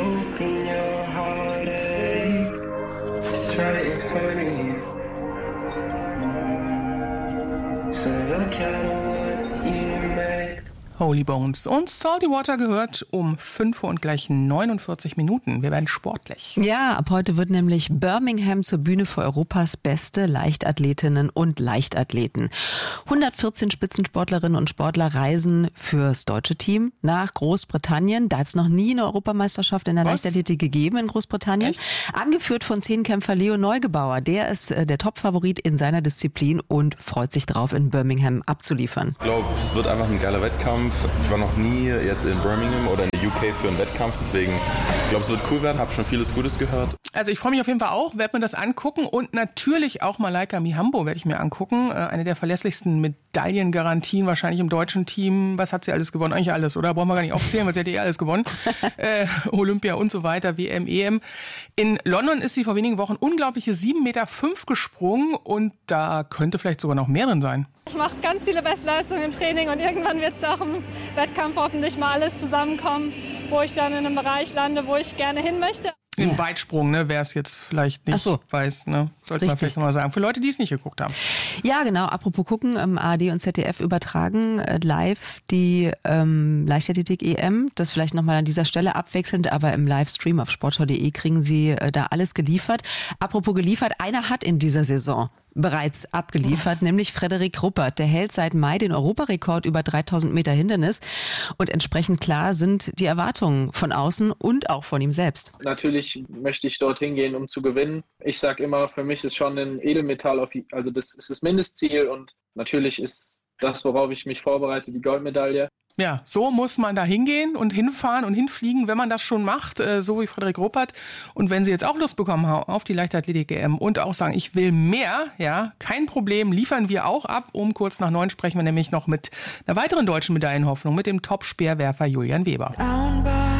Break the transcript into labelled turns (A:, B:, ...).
A: hoping your heartache is right in front of you. So look at what you make.
B: Holy Bones und Salty Water gehört um 5 Uhr und gleich 49 Minuten. Wir werden sportlich.
C: Ja, ab heute wird nämlich Birmingham zur Bühne für Europas beste Leichtathletinnen und Leichtathleten. 114 Spitzensportlerinnen und Sportler reisen fürs deutsche Team nach Großbritannien. Da hat es noch nie eine Europameisterschaft in der Leichtathletik gegeben in Großbritannien.
B: Echt?
C: Angeführt von Zehnkämpfer Leo Neugebauer. Der ist der Topfavorit in seiner Disziplin und freut sich drauf, in Birmingham abzuliefern.
D: Ich glaube, es wird einfach ein geiler Wettkampf. Ich war noch nie jetzt in Birmingham oder in der UK für einen Wettkampf, deswegen ich glaube, es wird cool werden, habe schon vieles Gutes gehört.
B: Also ich freue mich auf jeden Fall auch, werde mir das angucken und natürlich auch Malaika Mihambo werde ich mir angucken. Eine der verlässlichsten Medaillengarantien wahrscheinlich im deutschen Team. Was hat sie alles gewonnen? Eigentlich alles, oder? Brauchen wir gar nicht aufzählen, weil sie hat alles gewonnen. Olympia und so weiter, WM, EM. In London ist sie vor wenigen Wochen unglaubliche 7,5 Meter gesprungen und da könnte vielleicht sogar noch mehr drin sein.
E: Ich mache ganz viele Bestleistungen im Training und irgendwann wird es auch im Wettkampf hoffentlich mal alles zusammenkommen, wo ich dann in einem Bereich lande, wo ich gerne hin möchte.
B: Im Weitsprung, ne, wer es jetzt vielleicht nicht weiß, ne, sollte man vielleicht nochmal sagen. Für Leute, die es nicht geguckt haben.
C: Ja, genau. Apropos gucken, ARD und ZDF übertragen live die Leichtathletik-EM. Das vielleicht nochmal an dieser Stelle abwechselnd, aber im Livestream auf sportschau.de kriegen Sie da alles geliefert. Apropos geliefert, einer hat in dieser Saison bereits abgeliefert, nämlich Frederik Ruppert. Der hält seit Mai den Europarekord über 3000 Meter Hindernis und entsprechend klar sind die Erwartungen von außen und auch von ihm selbst.
F: Natürlich möchte ich dorthin gehen, um zu gewinnen. Ich sage immer, für mich ist schon ein Edelmetall, also das ist das Mindestziel und natürlich ist das, worauf ich mich vorbereite, die Goldmedaille.
B: Ja, so muss man da hingehen und hinfahren und hinfliegen, wenn man das schon macht, so wie Frederik Ruppert. Und wenn Sie jetzt auch Lust bekommen haben auf die Leichtathletik-EM und auch sagen, ich will mehr, ja, kein Problem, liefern wir auch ab. Um kurz nach 9 sprechen wir nämlich noch mit einer weiteren deutschen Medaillenhoffnung, mit dem Top-Speerwerfer Julian Weber.